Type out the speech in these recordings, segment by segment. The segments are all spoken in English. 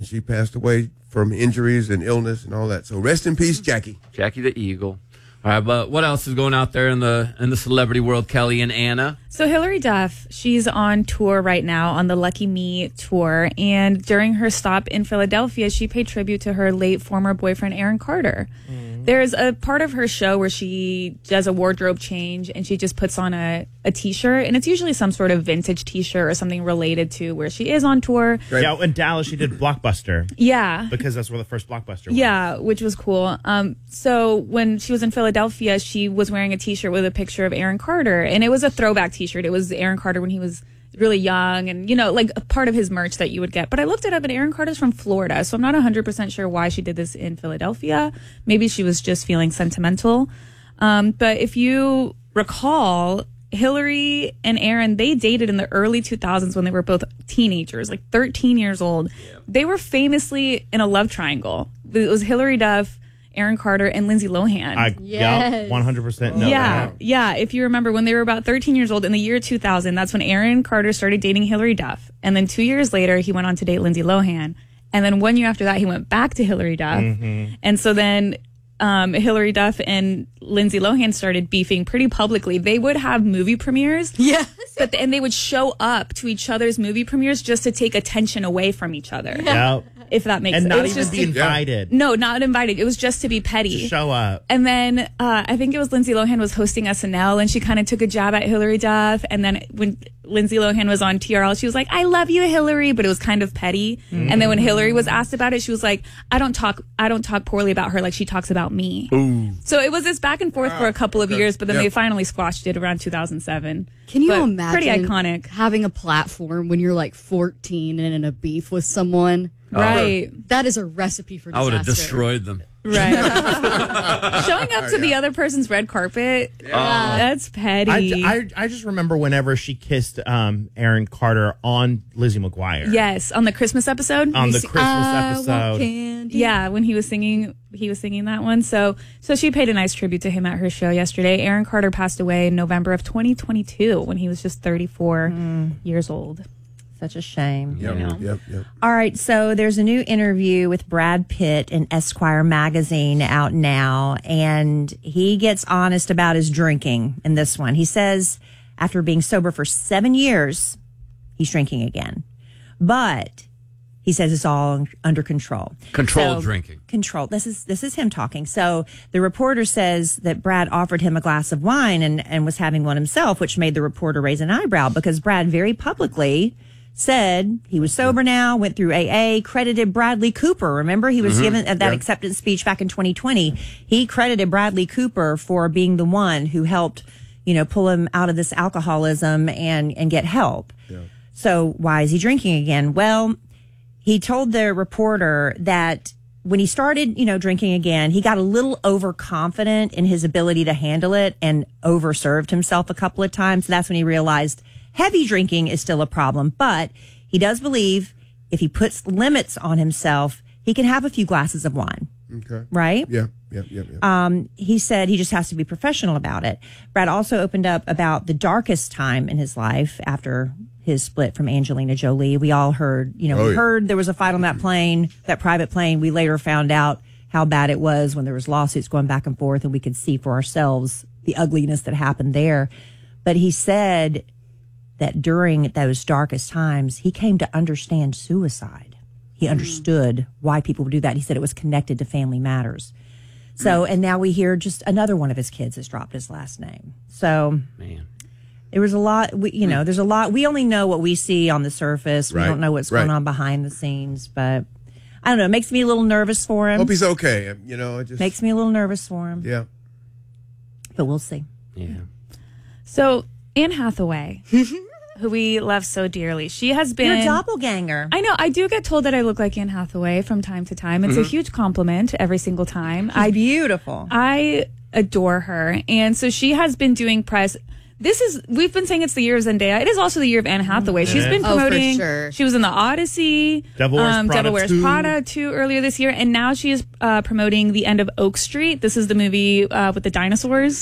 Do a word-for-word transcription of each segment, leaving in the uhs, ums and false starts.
she passed away from injuries and illness and all that. So rest in peace, Jackie. Jackie the Eagle. All right, but what else is going out there in the in the celebrity world, Kelly and Anna? So Hilary Duff, she's on tour right now on the Lucky Me tour. And during her stop in Philadelphia, she paid tribute to her late former boyfriend, Aaron Carter. Mm. There's a part of her show where she does a wardrobe change and she just puts on a, a T-shirt. And it's usually some sort of vintage T-shirt or something related to where she is on tour. Right. Yeah, in Dallas, she did Blockbuster. Yeah. Because that's where the first Blockbuster was. Yeah, which was cool. Um, so when she was in Philadelphia, she was wearing a T-shirt with a picture of Aaron Carter. And it was a throwback T-shirt. It was Aaron Carter when he was really young and, you know, like a part of his merch that you would get. But I looked it up and Aaron Carter's from Florida. So I'm not one hundred percent sure why she did this in Philadelphia. Maybe she was just feeling sentimental. Um, but if you recall, Hillary and Aaron, they dated in the early two thousands when they were both teenagers, like thirteen years old. Yeah. They were famously in a love triangle. It was Hilary Duff, Aaron Carter, and Lindsay Lohan. I, yes. Yeah, one hundred percent know yeah, that. Yeah, if you remember, when they were about thirteen years old in the year two thousand, that's when Aaron Carter started dating Hilary Duff. And then two years later, he went on to date Lindsay Lohan. And then one year after that, he went back to Hilary Duff. Mm-hmm. And so then um, Hilary Duff and Lindsay Lohan started beefing pretty publicly. They would have movie premieres. Yes. But and they would show up to each other's movie premieres just to take attention away from each other. Yeah. If that makes and sense. not it was even just be to, invited. No, not invited. It was just to be petty. To show up. And then uh, I think it was Lindsay Lohan was hosting S N L and she kind of took a jab at Hilary Duff. And then when Lindsay Lohan was on T R L, she was like, I love you, Hillary, but it was kind of petty. Mm-hmm. And then when Hillary was asked about it, she was like, I don't talk I don't talk poorly about her like she talks about me. Ooh. So it was this back and forth wow. for a couple of okay. years, but then yep. they finally squashed it around two thousand seven. Can you but imagine pretty iconic. having a platform when you're like fourteen and in a beef with someone? Right. That is a recipe for disaster. I would have destroyed them. Right. Showing up to yeah. the other person's red carpet. Yeah. That's petty. I, I, I just remember whenever she kissed um, Aaron Carter on Lizzie McGuire. Yes, on the Christmas episode. On the Christmas I episode. Yeah, when he was singing he was singing that one. So so she paid a nice tribute to him at her show yesterday. Aaron Carter passed away in November of twenty twenty-two when he was just thirty-four mm. years old. Such a shame. Yep, you know? yep, yep. All right, so there's a new interview with Brad Pitt in Esquire magazine out now, and he gets honest about his drinking in this one. He says after being sober for seven years, he's drinking again. But he says it's all under control. Controlled so, drinking. Control. This is this is him talking. So the reporter says that Brad offered him a glass of wine and, and was having one himself, which made the reporter raise an eyebrow because Brad very publicly said he was sober now, went through A A, credited Bradley Cooper. Remember, he was mm-hmm. given that yep. acceptance speech back in twenty twenty. He credited Bradley Cooper for being the one who helped, you know, pull him out of this alcoholism and, and get help. Yeah. So why is he drinking again? Well, he told the reporter that when he started, you know, drinking again, he got a little overconfident in his ability to handle it and overserved himself a couple of times. That's when he realized heavy drinking is still a problem, but he does believe if he puts limits on himself, he can have a few glasses of wine. Okay. Right? Yeah, yeah, yeah, yeah. Um, he said he just has to be professional about it. Brad also opened up about the darkest time in his life after his split from Angelina Jolie. We all heard, you know, oh, we yeah. heard there was a fight on that plane, that private plane. We later found out how bad it was when there was lawsuits going back and forth and we could see for ourselves the ugliness that happened there. But he said that during those darkest times, he came to understand suicide. He mm. understood why people would do that. He said it was connected to family matters. So, and now we hear just another one of his kids has dropped his last name. So, man, there was a lot, we, you know, there's a lot. We only know what we see on the surface. We right. don't know what's right. going on behind the scenes, but I don't know. It makes me a little nervous for him. Hope he's okay. You know, it just makes me a little nervous for him. Yeah. But we'll see. Yeah. So, Anne Hathaway, who we love so dearly, she has been... You're a doppelganger. I know. I do get told that I look like Anne Hathaway from time to time. It's mm-hmm. a huge compliment every single time. She's I, beautiful. I adore her. And so she has been doing press... This is, we've been saying it's the year of Zendaya. It is also the year of Anne Hathaway. She's been promoting, oh, for sure. She was in the Odyssey, Devil Wears um, Prada Devil Wears two. Prada two earlier this year. And now she is uh, promoting the end of Oak Street. This is the movie uh, with the dinosaurs.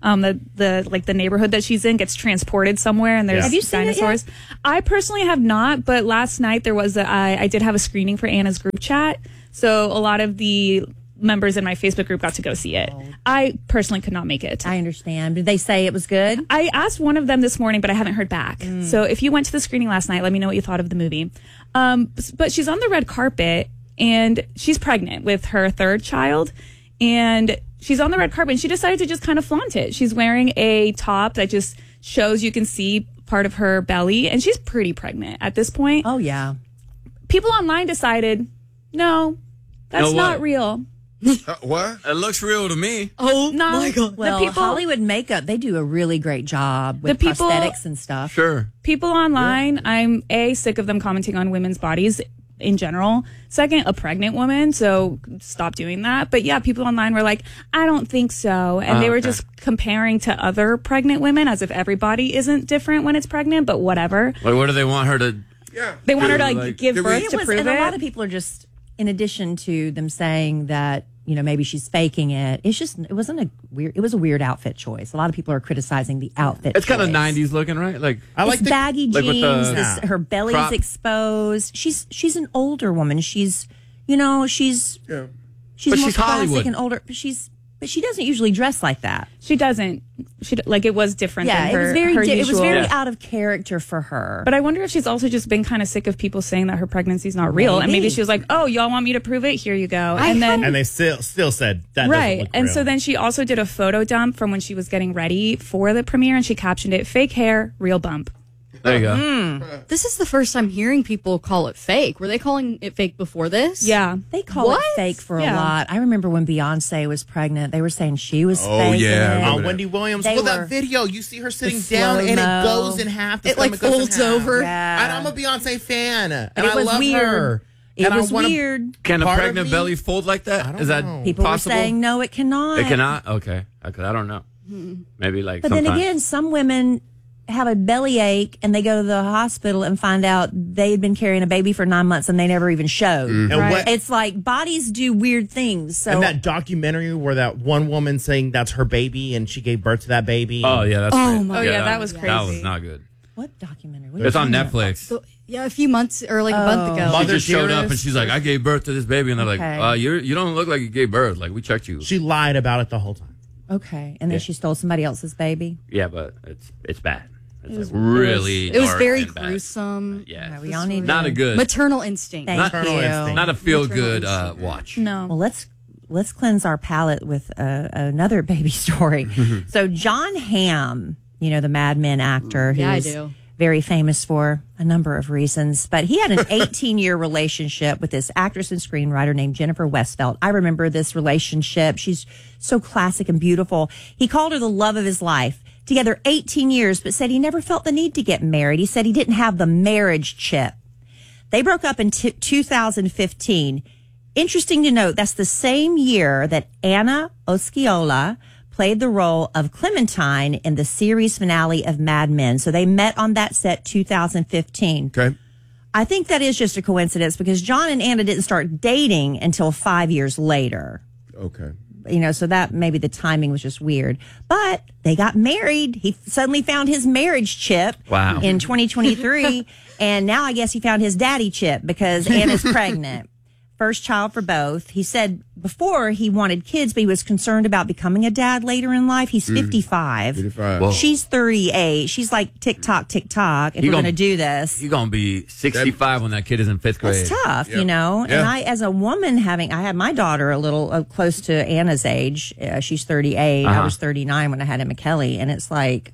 Um, the the like the neighborhood that she's in gets transported somewhere, and there's Yeah. Have you seen it dinosaurs. I personally have not, but last night there was a, I, I did have a screening for Anna's group chat, so a lot of the members in my Facebook group got to go see it. I personally could not make it. I understand. Did they say it was good? I asked one of them this morning, but I haven't heard back. So if you went to the screening last night, let me know what you thought of the movie. Um, s- but she's on the red carpet, and she's pregnant with her third child, and she's on the red carpet, and she decided to just kind of flaunt it. She's wearing a top that just shows you can see part of her belly, and she's pretty pregnant at this point. Oh, yeah. People online decided, no, that's Know not what? real. Uh, what? It looks real to me. Oh No, my god. Well, the people, Hollywood makeup, they do a really great job with The people- prosthetics and stuff. Sure. people online, I'm A, sick of them commenting on women's bodies in general. Second, a pregnant woman, so stop doing that. But yeah, people online were like, I don't think so. And they were Okay. just comparing to other pregnant women as if everybody isn't different when it's pregnant, but whatever. Like, what do they want her to? Yeah. They want her to like, Like- give Did we- birth It to was, prove and a lot it. of people are just, in addition to them saying that, you know, maybe she's faking it. It's just, it wasn't a weird, it was a weird outfit choice. A lot of people are criticizing the outfit It's kind of choice. nineties looking, right? Like, I like It's the baggy like with jeans. the- this, Yeah. her belly's crop. exposed. She's she's an older woman. She's you know she's Yeah. she's But more she's classic Hollywood. and older. But she's but she doesn't usually dress like that. She doesn't. She d- like it was different. Yeah, than her, it was very her di- it was usual. very Yeah. out of character for her. But I wonder if she's also just been kind of sick of people saying that her pregnancy's not real, and maybe Maybe. she was like, "Oh, y'all want me to prove it? Here you go." And then and they still still said that doesn't right, look and real. so then she also did a photo dump from when she was getting ready for the premiere, and she captioned it "fake hair, real bump." there you go. Mm. This is the first time hearing people call it fake. Were they calling it fake before this? Yeah, they call What? it fake for Yeah. a lot. I remember when Beyonce was pregnant, they were saying she was Oh, faking yeah, I it. remember Uh, that. Wendy Williams. They well, were- that video, you see her sitting The down and it slow-mo. goes in half. The It, like, stomach goes in folds half. over. Yeah. And I'm a Beyonce fan. And It I was love weird. her. It And I was wanna- weird. Can a Part of pregnant me- belly fold like that? I don't Is that know. People possible? were saying no, it cannot. It cannot. Okay, because I don't know. Maybe like. But sometime. then again, some women have a belly ache and they go to the hospital and find out they had been carrying a baby for nine months and they never even showed. And Right. what, It's like bodies do weird things. So and that documentary where that one woman saying that's her baby and she gave birth to that baby. Oh yeah, that's. Oh, great. my Oh, yeah, that was That crazy. was not good. what documentary? What It's are you on talking about? Netflix. So, yeah, a few months or like a month ago. She Mother just showed up Dearest. and she's like, "I gave birth to this baby," and they're Okay. like, uh, "You you don't look like you gave birth. Like we checked you." She lied about it the whole time. Okay. And then Yeah. she stole somebody else's baby. Yeah, but it's it's bad. It's like really. It was dark very and bad. gruesome. Yeah, Yeah, we all need not to- a good, Maternal instinct. Thank Maternal you. instinct. not a feel good Maternal uh, instinct. watch. no. Well, let's let's cleanse our palate with uh, another baby story. So John Hamm, you know, the Mad Men actor, Yeah, I who's do. very famous for a number of reasons, but he had an eighteen-year relationship with this actress and screenwriter named Jennifer Westfeldt. I remember this relationship. She's so classic and beautiful. He called her the love of his life. Together eighteen years, but said he never felt the need to get married. He said he didn't have the marriage chip. They broke up in t- two thousand fifteen. Interesting to note, that's the same year that Anna Osceola played the role of Clementine in the series finale of Mad Men. So they met on that set two thousand fifteen. Okay. I think that is just a coincidence because John and Anna didn't start dating until five years later. Okay. You know, so that maybe the timing was just weird. But they got married. He suddenly found his marriage chip Wow. in twenty twenty-three. And now I guess he found his daddy chip because Anna's pregnant. First child for both. He said before he wanted kids, but he was concerned about becoming a dad later in life. He's fifty-five. fifty-five. Whoa. She's thirty-eight. She's like tick tock, tick tock. If You we're gonna- going to do this. You're gonna be sixty-five when that kid is in fifth grade. It's tough, Yep. you know. Yeah. And I, as a woman, having I had my daughter a little uh, close to Anna's age. Uh, she's thirty-eight. I Uh-huh. was thirty-nine when I had Emma Kelly, and it's like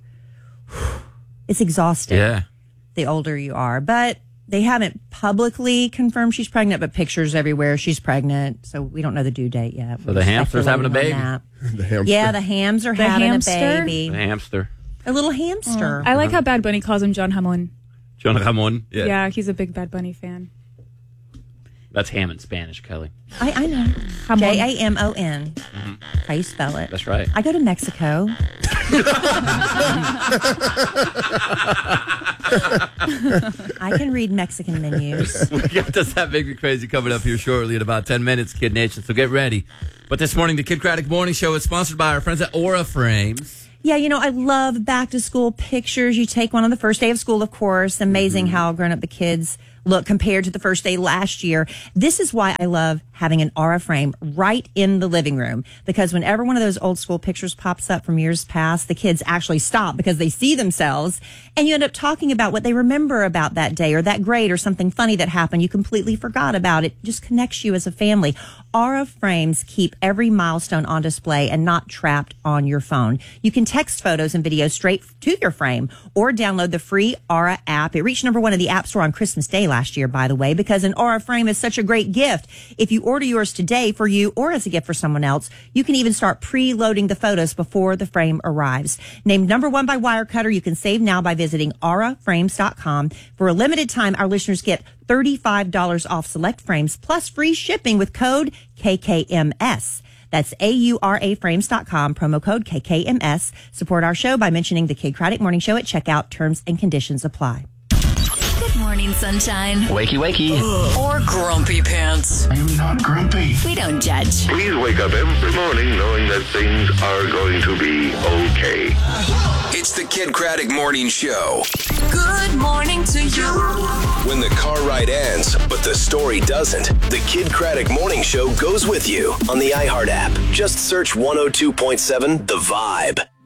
it's exhausting. Yeah. The older you are, but they haven't publicly confirmed she's pregnant. But pictures everywhere she's pregnant, so we don't know the due date yet. So the hamster's having a baby? The hamster. Yeah, the hams are The having hamster? a baby, The hamster. a little hamster. I like how Bad Bunny calls him John Hamon. John Ramon. Yeah. Yeah, he's a big Bad Bunny fan. That's ham in Spanish, Kelly. I, I know. Hamon. J A M O N. How you spell it? That's right. I go to Mexico. I can read Mexican menus. We got Does That Make Me Crazy coming up here shortly in about ten minutes, Kid Nation, so get ready. But this morning, the Kid Craddock Morning Show is sponsored by our friends at Aura Frames. Yeah, you know, I love back to school pictures. You take one on the first day of school, of course. Amazing mm-hmm. how grown up the kids look compared to the first day last year. This is why I love having an Aura frame right in the living room, because whenever one of those old school pictures pops up from years past, the kids actually stop because they see themselves, and you end up talking about what they remember about that day or that grade or something funny that happened. You completely forgot about it. It just connects you as a family. Aura frames keep every milestone on display and not trapped on your phone. You can text photos and videos straight to your frame or download the free Aura app. It reached number one in the App Store on Christmas Day last year, by the way, because an Aura frame is such a great gift. If you order yours today for you or as a gift for someone else, you can even start pre-loading the photos before the frame arrives. Named number one by Wirecutter, you can save now by visiting aura frames dot com. For a limited time, our listeners get thirty-five dollars off select frames plus free shipping with code K K M S. That's A U R A frames dot com, promo code K K M S. Support our show by mentioning the Kid Craddock Morning Show at checkout. Terms and conditions apply. Good morning, sunshine. Wakey, wakey. Or grumpy pants. I'm not grumpy. We don't judge. Please wake up every morning knowing that things are going to be okay. It's the Kid Craddock Morning Show. Good morning to you. When the car ride ends, but the story doesn't, the Kid Craddock Morning Show goes with you on the iHeart app. Just search one oh two point seven The Vibe.